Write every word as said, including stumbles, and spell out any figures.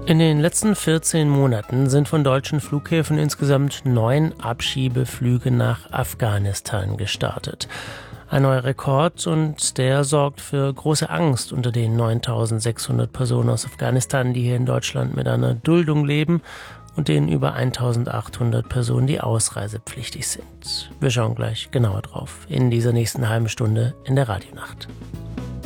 In den letzten vierzehn Monaten sind von deutschen Flughäfen insgesamt neun Abschiebeflüge nach Afghanistan gestartet. Ein neuer Rekord, und der sorgt für große Angst unter den neuntausendsechshundert Personen aus Afghanistan, die hier in Deutschland mit einer Duldung leben, und den über eintausendachthundert Personen, die ausreisepflichtig sind. Wir schauen gleich genauer drauf in dieser nächsten halben Stunde in der Radionacht.